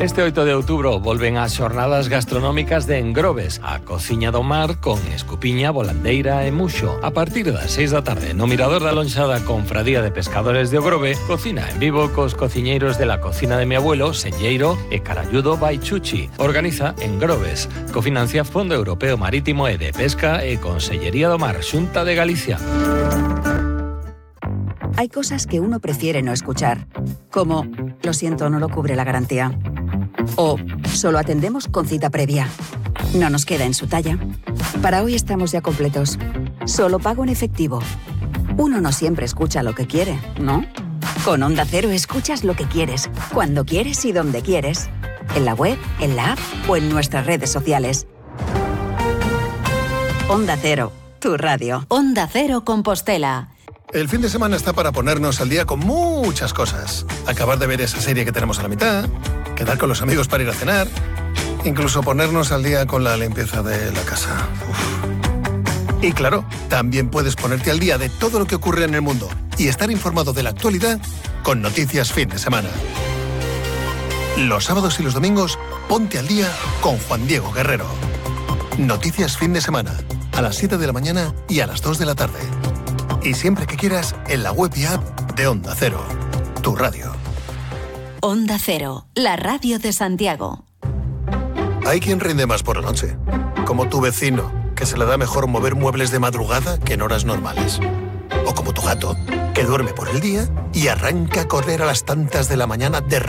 Este 8 de outubro volven as xornadas gastronómicas de Engrobes, a Cociña do Mar con escupiña, volandeira e muxo. A partir das 6 da tarde, no Mirador da Lonxa da Confradía de Pescadores de Ogrove, cocina en vivo cos cociñeiros de la cocina de mi abuelo, Selleiro e Caralludo Baichuchi. Organiza Engrobes, cofinancia Fondo Europeo Marítimo e de Pesca e Consellería do Mar, Xunta de Galicia. Hay cosas que uno prefiere no escuchar, como lo siento, no lo cubre la garantía. O solo atendemos con cita previa. No nos queda en su talla. Para hoy estamos ya completos. Solo pago en efectivo. Uno no siempre escucha lo que quiere, ¿no? Con Onda Cero escuchas lo que quieres, cuando quieres y donde quieres. En la web, en la app o en nuestras redes sociales. Onda Cero, tu radio. Onda Cero Compostela. El fin de semana está para ponernos al día con muchas cosas. Acabar de ver esa serie que tenemos a la mitad, quedar con los amigos para ir a cenar, incluso ponernos al día con la limpieza de la casa. Uf. Y claro, también puedes ponerte al día de todo lo que ocurre en el mundo y estar informado de la actualidad con Noticias Fin de Semana. Los sábados y los domingos, ponte al día con Juan Diego Guerrero. Noticias Fin de Semana, a las 7 de la mañana y a las 2 de la tarde. Y siempre que quieras, en la web y app de Onda Cero, tu radio. Onda Cero, la radio de Santiago. Hay quien rinde más por la noche, como tu vecino, que se le da mejor mover muebles de madrugada que en horas normales. O como tu gato, que duerme por el día y arranca a correr a las tantas de la mañana de